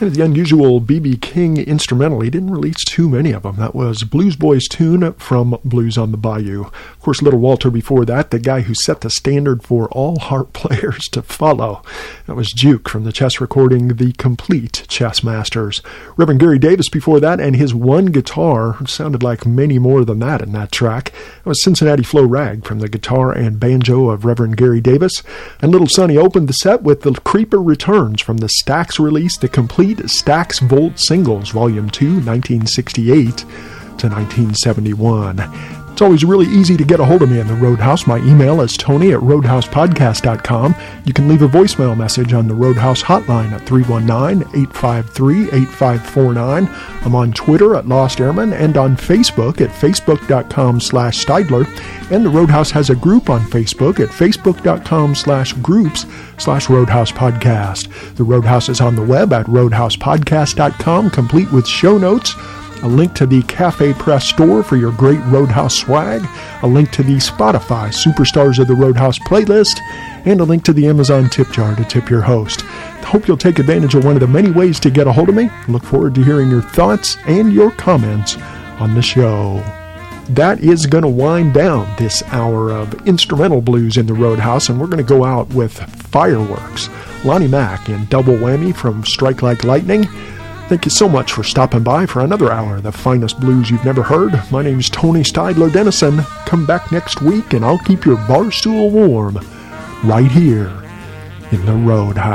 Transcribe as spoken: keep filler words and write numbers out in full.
The unusual B B King instrumental, he didn't release too many of them. That was Blues Boys Tune from Blues on the Bayou. Of course, Little Walter before that, the guy who set the standard for all harp players to follow. That was Juke from the chess recording The Complete Chess Masters. Reverend Gary Davis before that, and his one guitar sounded like many more than that in that track. That was Cincinnati Flo Rag from the guitar and banjo of Reverend Gary Davis. And Little Sonny opened the set with The Creeper Returns from the Stax release, The Complete Stax Volt Singles, Volume two, nineteen sixty-eight to nineteen seventy-one. It's always really easy to get a hold of me in the Roadhouse. My email is tony at roadhouse podcast dot com. You can leave a voicemail message on the Roadhouse hotline at three one nine, eight five three, eight five four nine. I'm on Twitter at Lost Airman and on Facebook at facebook.com slash Steidler. And the Roadhouse has a group on Facebook at facebook.com slash groups slash Roadhouse Podcast. The Roadhouse is on the web at roadhouse podcast dot com, complete with show notes, a link to the Cafe Press store for your great Roadhouse swag, a link to the Spotify Superstars of the Roadhouse playlist, and a link to the Amazon tip jar to tip your host. I hope you'll take advantage of one of the many ways to get a hold of me. I look forward to hearing your thoughts and your comments on the show. That is going to wind down this hour of instrumental blues in the Roadhouse, and we're going to go out with Fireworks. Lonnie Mack in Double Whammy from Strike Like Lightning. Thank you so much for stopping by for another hour of the finest blues you've never heard. My name's Tony Steidler Dennison. Come back next week and I'll keep your bar stool warm right here in the Roadhouse.